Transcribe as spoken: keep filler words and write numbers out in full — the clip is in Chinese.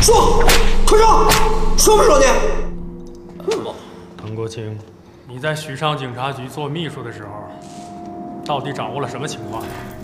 说，快说，说不说你？ 滕国清，你在许上警察局做秘书的时候，到底掌握了什么情况？